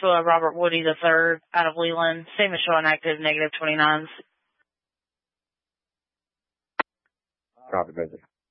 to a Robert Woody III out of Leland. Same as showing active negative 29s. Copy, busy.